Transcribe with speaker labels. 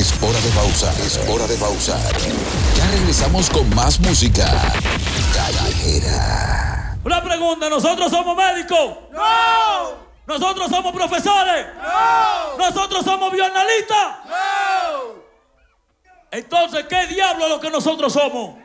Speaker 1: Es hora de pausar, es hora de pausar. Ya regresamos con más música callejera.
Speaker 2: Una pregunta, ¿nosotros somos médicos?
Speaker 3: ¡No!
Speaker 2: ¿Nosotros somos profesores?
Speaker 3: ¡No!
Speaker 2: ¿Nosotros somos bioanalistas?
Speaker 3: ¡No!
Speaker 2: Entonces, ¿qué diablo es lo que nosotros somos?